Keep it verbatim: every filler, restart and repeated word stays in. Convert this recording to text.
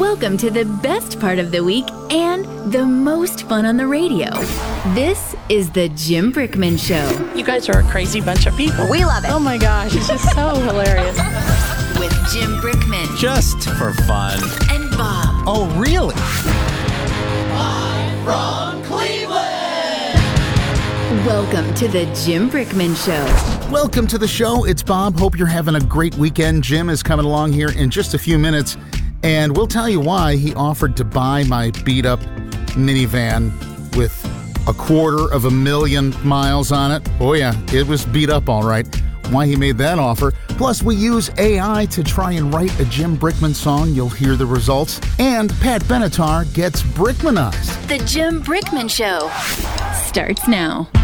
Welcome to the best part of the week and the most fun on the radio. This is the Jim Brickman Show. You guys are a crazy bunch of people. We love it. Oh my gosh, it's just so hilarious. With Jim Brickman. Just for fun. And Bob. Oh, really? Live from Cleveland. Welcome to the Jim Brickman Show. Welcome to the show. It's Bob. Hope you're having a great weekend. Jim is coming along here in just a few minutes, and we'll tell you why he offered to buy my beat-up minivan with a quarter of a million miles on it. Oh yeah, it was beat up all right. Why he made that offer. Plus, we use A I to try and write a Jim Brickman song. You'll hear the results. And Pat Benatar gets Brickmanized. The Jim Brickman Show starts now.